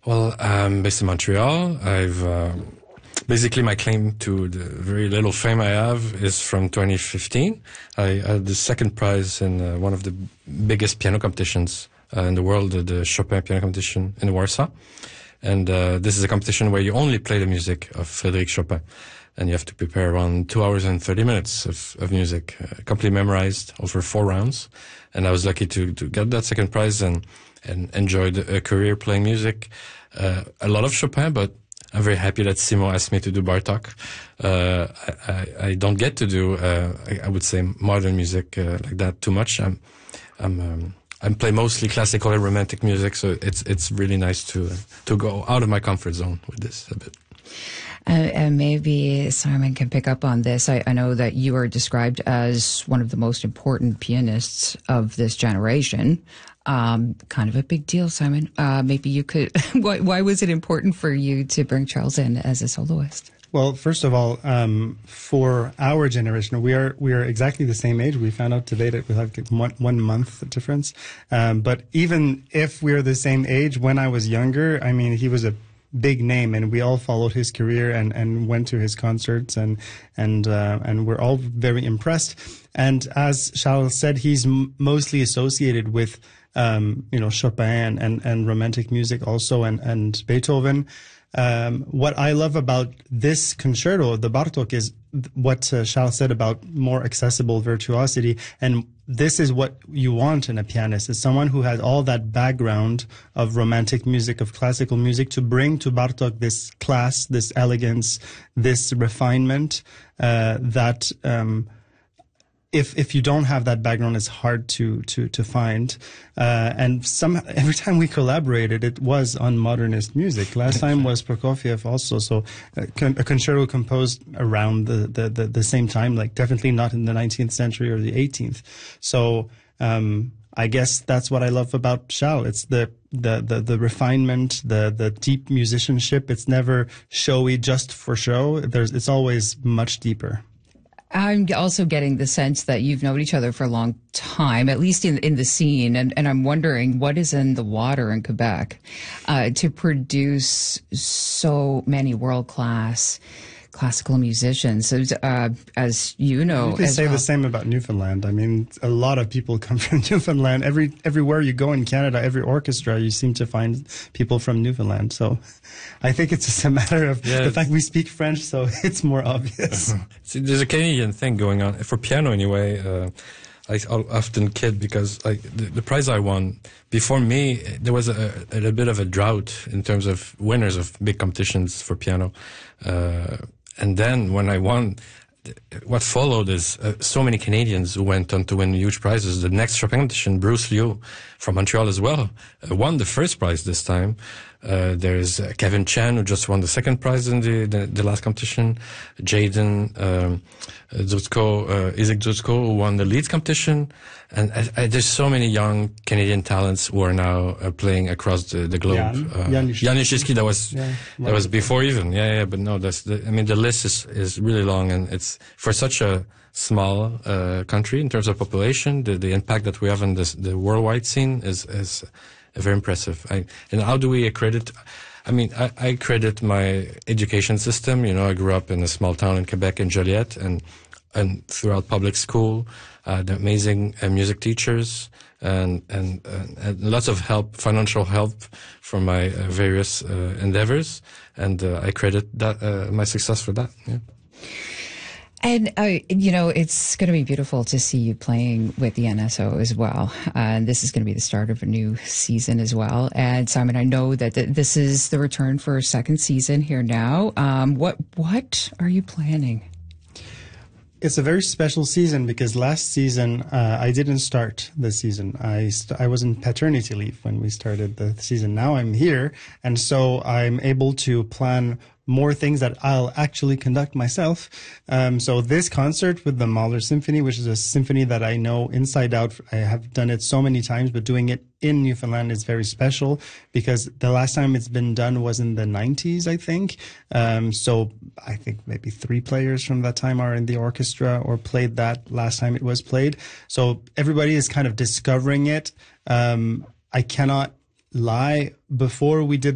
Well, I'm based in Montreal. Basically, my claim to the very little fame I have is from 2015. I had the second prize in one of the biggest piano competitions in the world, the Chopin piano competition in Warsaw. And this is a competition where you only play the music of Frédéric Chopin. And you have to prepare around 2 hours and 30 minutes of music, completely memorized over 4 rounds. And I was lucky to get that second prize and enjoyed a career playing music. A lot of Chopin, but I'm very happy that Simon asked me to do Bartók. I don't get to do, I would say, modern music like that too much. I play mostly classical and romantic music, so it's really nice to go out of my comfort zone with this a bit. And maybe Simon can pick up on this. I know that you are described as one of the most important pianists of this generation. Kind of a big deal, Simon. Maybe you could. Why was it important for you to bring Charles in as a soloist? Well, first of all, for our generation, we are exactly the same age. We found out today that we have 1 month difference. But even if we're the same age, when I was younger, I mean, he was a big name, and we all followed his career and went to his concerts, and we're all very impressed. And as Charles said, he's mostly associated with Chopin and romantic music also, and Beethoven. What I love about this concerto, the Bartók, is what Charles said about more accessible virtuosity. And this is what you want in a pianist, is someone who has all that background of romantic music, of classical music, to bring to Bartók this class, this elegance, this refinement that if you don't have that background, it's hard to find. And every time we collaborated, it was on modernist music. Last time was Prokofiev also, so a concerto composed around the same time, like definitely not in the 19th century or the 18th. So I guess that's what I love about Charles. It's the refinement, the deep musicianship. It's never showy just for show. It's always much deeper. I'm also getting the sense that you've known each other for a long time, at least in the scene. And I'm wondering what is in the water in Quebec to produce so many world-class classical musicians. As you know, you could say the same about Newfoundland. I mean, a lot of people come from Newfoundland. Everywhere you go in Canada, every orchestra, you seem to find people from Newfoundland. So I think it's just a matter of the fact we speak French, so it's more obvious. See, there's a Canadian thing going on, for piano anyway. I often kid because the prize I won, before me, there was a bit of a drought in terms of winners of big competitions for piano. And then when I won, what followed is so many Canadians who went on to win huge prizes. The next Chopin competition, Bruce Liu from Montreal as well, won the first prize this time. There's Kevin Chen, who just won the second prize in the last competition. Jaden Isaac Zuzko, who won the Leeds competition. And there's so many young Canadian talents who are now playing across the globe. Jan Lisiecki, that was before even. But no, the list is really long, and it's for such a small country in terms of population, the impact that we have on the worldwide scene is very impressive. And how do we accredit? I mean, I credit my education system. I grew up in a small town in Quebec, in Joliette, and throughout public school, the amazing music teachers and lots of help, financial help from my various endeavors, and I credit that my success for that. Yeah. And, it's going to be beautiful to see you playing with the NSO as well. And this is going to be the start of a new season as well. And Simon, I know that this is the return for a second season here now. What are you planning? It's a very special season because last season I didn't start the season. I was in paternity leave when we started the season. Now I'm here, and so I'm able to plan more things that I'll actually conduct myself. So this concert with the Mahler Symphony, which is a symphony that I know inside out, I have done it so many times, but doing it in Newfoundland is very special because the last time it's been done was in the 90s, I think. So I think maybe 3 players from that time are in the orchestra or played that last time it was played. So everybody is kind of discovering it. I cannot lie. Before we did